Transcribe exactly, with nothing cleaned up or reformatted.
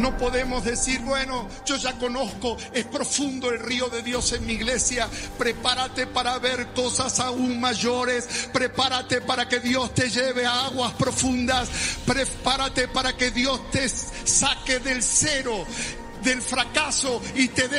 No podemos decir, bueno, yo ya conozco, es profundo el río de Dios en mi iglesia. Prepárate para ver cosas aún mayores. Prepárate para que Dios te lleve a aguas profundas. Prepárate para que Dios te saque del cero, del fracaso, y te dé